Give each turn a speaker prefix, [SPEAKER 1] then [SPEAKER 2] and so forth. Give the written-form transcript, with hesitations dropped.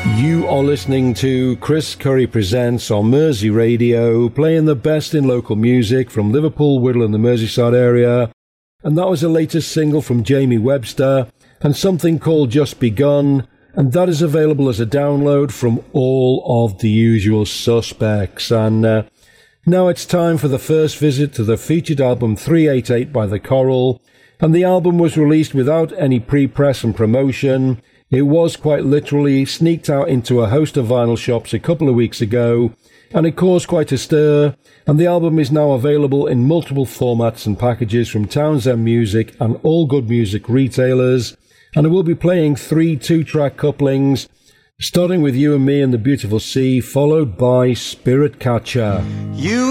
[SPEAKER 1] You are listening to Chris Curry Presents on Mersey Radio, playing the best in local music from Liverpool, Whittle and the Merseyside area. And that was the latest single from Jamie Webster and something called Just Begun. And that is available as a download from all of the usual suspects. And now it's time for the first visit to the featured album 388 by The Coral. And the album was released without any pre-press and promotion. It was quite literally sneaked out into a host of vinyl shops a couple of weeks ago, and it caused quite a stir, and the album is now available in multiple formats and packages from Townsend Music and All Good Music retailers, and I will be playing 3 two-track couplings, starting with You and Me and the Beautiful Sea, followed by Spirit Catcher.